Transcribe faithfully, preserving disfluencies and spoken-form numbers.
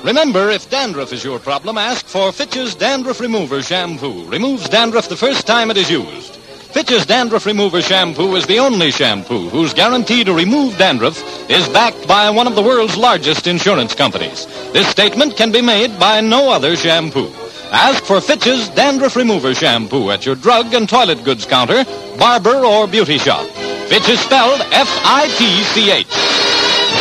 Remember, if dandruff is your problem, ask for Fitch's Dandruff Remover Shampoo. Removes dandruff the first time it is used. Fitch's Dandruff Remover Shampoo is the only shampoo whose guarantee to remove dandruff is backed by one of the world's largest insurance companies. This statement can be made by no other shampoo. Ask for Fitch's Dandruff Remover Shampoo at your drug and toilet goods counter, barber, or beauty shop. Fitch is spelled F I T C H.